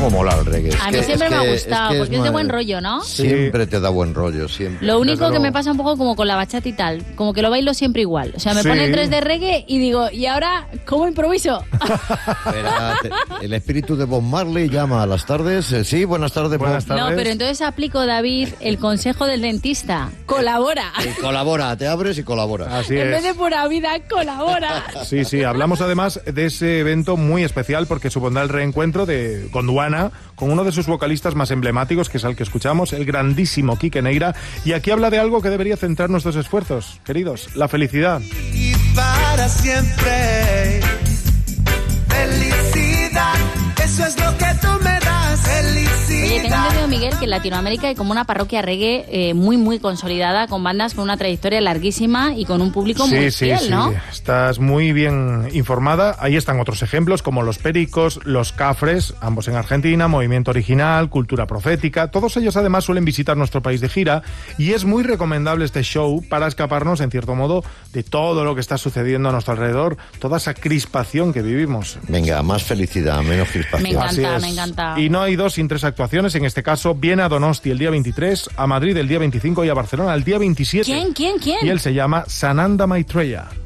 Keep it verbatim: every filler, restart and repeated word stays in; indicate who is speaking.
Speaker 1: cómo mola el reggae. Es
Speaker 2: a mí
Speaker 1: que,
Speaker 2: siempre
Speaker 1: es
Speaker 2: me
Speaker 1: que,
Speaker 2: ha gustado,
Speaker 1: es que
Speaker 2: porque es,
Speaker 1: es
Speaker 2: de
Speaker 1: ma-
Speaker 2: buen rollo, ¿no?
Speaker 1: Siempre te da buen rollo, siempre.
Speaker 2: Lo único
Speaker 3: Desde
Speaker 2: que me
Speaker 3: luego.
Speaker 2: pasa un poco como con la bachata y tal, como que lo bailo siempre igual. O sea, me
Speaker 3: Sí.
Speaker 2: ponen tres de reggae y digo, ¿y ahora cómo improviso?
Speaker 1: Espérate, el espíritu de Bob Marley llama a las tardes. Eh, sí, buenas tardes,
Speaker 3: Buenas
Speaker 1: Bob.
Speaker 3: tardes.
Speaker 2: No, pero entonces aplico, David, el consejo del dentista. Colabora.
Speaker 1: Eh, colabora, te abres y colaboras.
Speaker 3: Así
Speaker 2: En
Speaker 3: es.
Speaker 2: vez de pura vida, colabora.
Speaker 3: Sí, sí, hablamos además de ese evento muy especial porque supondrá el reencuentro de Gondwana con uno de sus vocalistas más emblemáticos, que es el que escuchamos, el grandísimo Quique Neira. Y aquí habla de algo que debería centrar nuestros esfuerzos, queridos, la felicidad.
Speaker 4: Y para siempre. Felicidad, eso es lo que tú me das. Felicidad.
Speaker 2: Oye, tengo entendido, Miguel, que en Latinoamérica hay como una parroquia reggae eh, muy, muy consolidada, con bandas con una trayectoria larguísima y con un público muy
Speaker 3: Sí,
Speaker 2: fiel,
Speaker 3: sí, sí.
Speaker 2: ¿no?
Speaker 3: Estás muy bien informada. Ahí están otros ejemplos como Los Pericos, Los Cafres, ambos en Argentina, Movimiento Original, Cultura Profética. Todos ellos además suelen visitar nuestro país de gira y es muy recomendable este show para escaparnos, en cierto modo, de todo lo que está sucediendo a nuestro alrededor, toda esa crispación que vivimos.
Speaker 1: Venga, más felicidad, menos
Speaker 2: Me
Speaker 1: crispación.
Speaker 2: encanta,
Speaker 3: Así es.
Speaker 2: me encanta.
Speaker 3: Y no hay dos sin tres actuaciones. En este caso, viene a Donosti el día veintitrés, a Madrid el día veinticinco y a Barcelona el día veintisiete.
Speaker 2: ¿Quién, quién, quién?
Speaker 3: Y él se llama Sananda Maitreya.